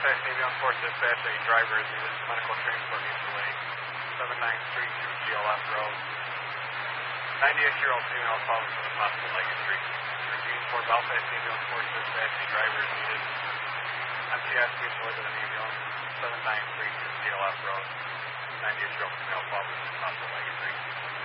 Belfast Ambulance Force Dispatch, a driver is needed. Medical transport needs delay. 7932 GLF Road. 98-year-old female falls with a possible leg injury. Routine for Belfast Ambulance Force Dispatch, a driver is needed. MTS needs delivered an ambulance. 7932 GLF Road. 98-year-old female falls with a possible leg injury.